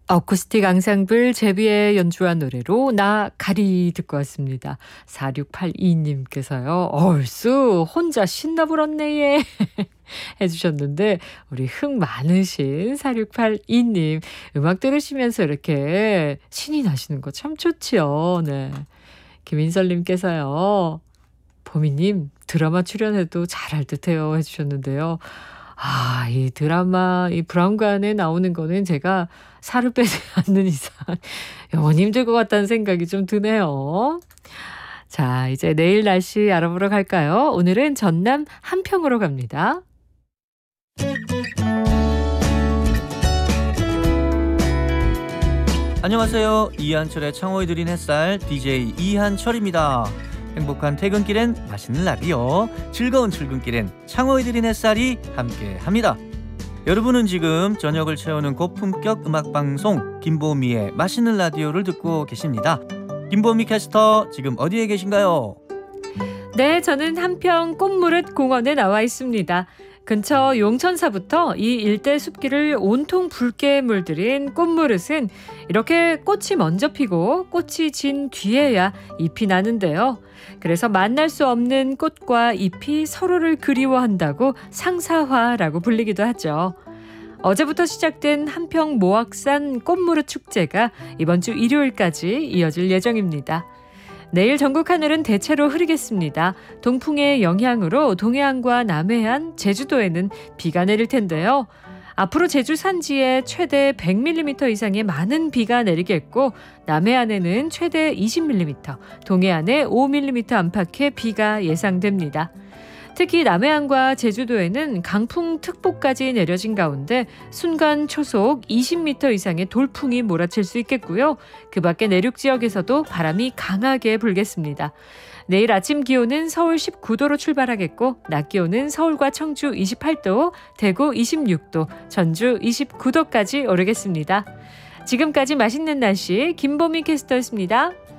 어쿠스틱 앙상블 제비의 연주한 노래로 나 가리 듣고 왔습니다. 4682님께서요. 얼쑤 혼자 신나 불었네 예 해주셨는데 우리 흥 많으신 4682님 음악 들으시면서 이렇게 신이 나시는 거 참 좋지요. 네. 김인설님께서요. 보미님 드라마 출연해도 잘할 듯해요 해주셨는데요. 아, 이 드라마 이 브라운관에 나오는 거는 제가 살을 빼지 않는 이상 영원히 힘들 것 같다는 생각이 좀 드네요. 자, 이제 내일 날씨 알아보러 갈까요? 오늘은 전남 한평으로 갑니다. 안녕하세요. 이한철의 창호에 드린 햇살 DJ 이한철입니다. 행복한 퇴근길엔 맛있는 라디오, 즐거운 출근길엔 창호에 드린 햇살이 함께합니다. 여러분은 지금 저녁을 채우는 고품격 음악방송 김보미의 맛있는 라디오를 듣고 계십니다. 김보미 캐스터 지금 어디에 계신가요? 네, 저는 한평 꽃무릇 공원에 나와 있습니다. 근처 용천사부터 이 일대 숲길을 온통 붉게 물들인 꽃무릇은 이렇게 꽃이 먼저 피고 꽃이 진 뒤에야 잎이 나는데요. 그래서 만날 수 없는 꽃과 잎이 서로를 그리워한다고 상사화라고 불리기도 하죠. 어제부터 시작된 한평 모악산 꽃무릇 축제가 이번 주 일요일까지 이어질 예정입니다. 내일 전국 하늘은 대체로 흐리겠습니다. 동풍의 영향으로 동해안과 남해안, 제주도에는 비가 내릴 텐데요. 앞으로 제주 산지에 최대 100mm 이상의 많은 비가 내리겠고 남해안에는 최대 20mm, 동해안에 5mm 안팎의 비가 예상됩니다. 특히 남해안과 제주도에는 강풍특보까지 내려진 가운데 순간 초속 20m 이상의 돌풍이 몰아칠 수 있겠고요. 그 밖에 내륙 지역에서도 바람이 강하게 불겠습니다. 내일 아침 기온은 서울 19도로 출발하겠고 낮 기온은 서울과 청주 28도, 대구 26도, 전주 29도까지 오르겠습니다. 지금까지 맛있는 날씨 김보미 캐스터였습니다.